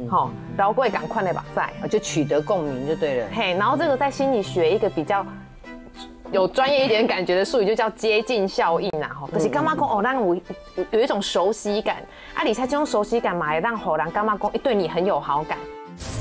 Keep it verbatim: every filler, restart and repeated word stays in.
好，然后过来赶快的把赛， 就取得共鸣就对了。 嘿，然后这个在心理学一个比较有专业一点感觉的术语，就叫接近效应啊，吼，就是干嘛讲哦，让我有一种熟悉感，啊，而且这种熟悉感嘛，会让后人干嘛讲对你很有好感。